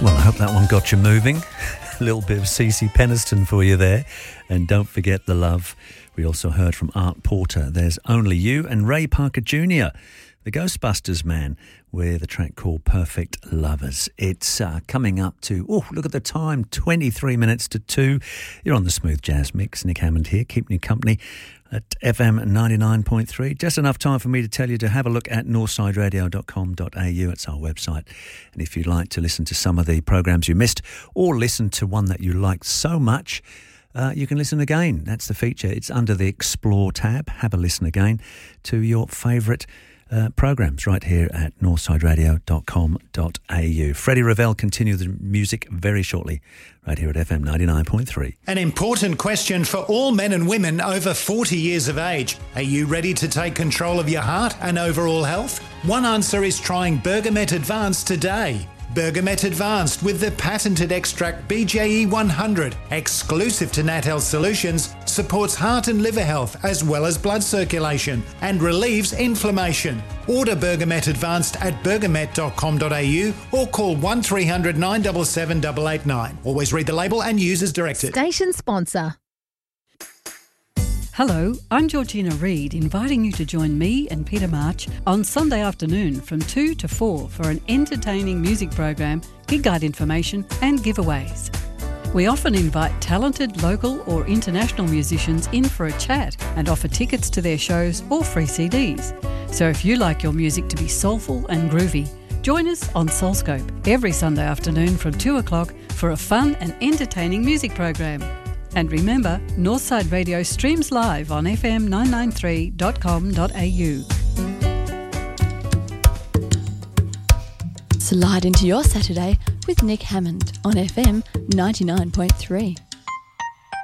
Well, I hope that one got you moving. A little bit of CeCe Peniston for you there. And don't forget the love. We also heard from Art Porter, There's Only You, and Ray Parker Jr., the Ghostbusters man, with a track called Perfect Lovers. It's coming up to, look at the time, 23 minutes to 2. You're on the Smooth Jazz Mix. Nick Hammond here, keeping you company at FM 99.3. Just enough time for me to tell you to have a look at northsideradio.com.au. It's our website. And if you'd like to listen to some of the programs you missed or listen to one that you liked so much, you can listen again. That's the feature. It's under the Explore tab. Have a listen again to your favourite programs right here at northsideradio.com.au. Freddie Ravel continue the music very shortly right here at FM 99.3. An important question for all men and women over 40 years of age. Are you ready to take control of your heart and overall health? One answer is trying Bergamet Advanced today. Bergamet Advanced with the patented extract BJE 100, exclusive to Nat Health Solutions, supports heart and liver health as well as blood circulation and relieves inflammation. Order Bergamet Advanced at bergamet.com.au or call 1300 977 889. Always read the label and use as directed. Station sponsor. Hello, I'm Georgina Reid, inviting you to join me and Peter March on Sunday afternoon from 2 to 4 for an entertaining music program, gig guide information and giveaways. We often invite talented local or international musicians in for a chat and offer tickets to their shows or free CDs. So if you like your music to be soulful and groovy, join us on Soulscope every Sunday afternoon from 2 o'clock for a fun and entertaining music program. And remember, Northside Radio streams live on fm993.com.au. Slide into your Saturday with Nick Hammond on FM 99.3.